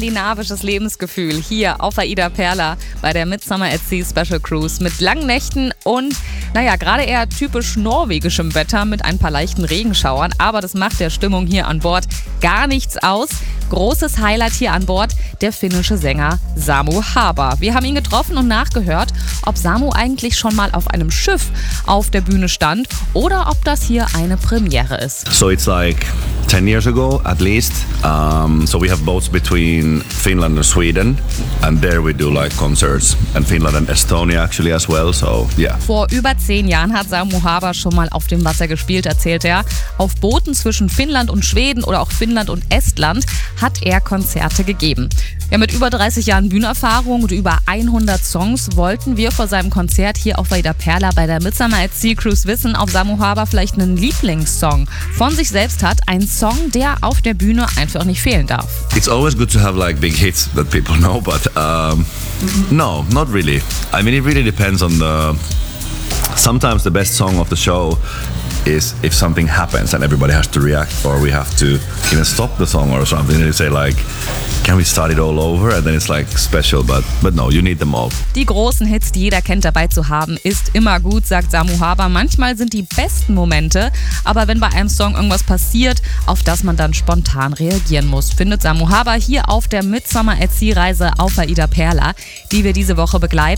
skandinavisches Lebensgefühl hier auf Aida Perla bei der Midsummer at Sea Special Cruise mit langen Nächten und, gerade eher typisch norwegischem Wetter mit ein paar leichten Regenschauern. Aber das macht der Stimmung hier an Bord gar nichts aus. Großes Highlight hier an Bord, der finnische Sänger Samu Haber. Wir haben ihn getroffen und nachgehört, ob Samu eigentlich schon mal auf einem Schiff auf der Bühne stand oder ob das hier eine Premiere ist. So it's like 10 years ago at least. So we have boats between Finland and Sweden, and there we do like concerts, and Finland and Estonia actually as well. So yeah. Vor über 10 Jahren hat Samu Haber schon mal auf dem Wasser gespielt, erzählt er. Auf Booten zwischen Finnland und Schweden oder auch Finnland und Estland hat er Konzerte gegeben. Ja, mit über 30 Jahren Bühnenerfahrung und über 100 Songs wollten wir vor seinem Konzert hier auf Aida Perla bei der Midsummer at Sea Cruise wissen, ob Samu Haber vielleicht einen Lieblingssong von sich selbst hat. Ein Song, der auf der Bühne einfach nicht fehlen darf. It's always good to have like big hits that people know, but no, not really. I mean, it really depends on sometimes the best song of the show is if something happens and everybody has to react, or we have to stop the song or something, and you say like, can we start it all over? And then it's like special, but no, you need them all. Die großen Hits, die jeder kennt, dabei zu haben, ist immer gut, sagt Samu Haber. Manchmal sind die besten Momente, aber wenn bei einem Song irgendwas passiert, auf das man dann spontan reagieren muss, findet Samu Haber hier auf der Midsummer at Sea Reise auf Aida Perla, die wir diese Woche begleiten.